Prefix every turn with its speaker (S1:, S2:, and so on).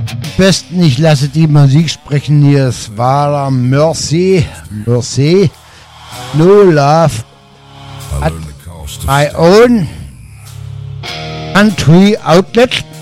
S1: Besten, ich lasse die Musik sprechen. Hier ist Wala Mercy, No Love at my own country outlet.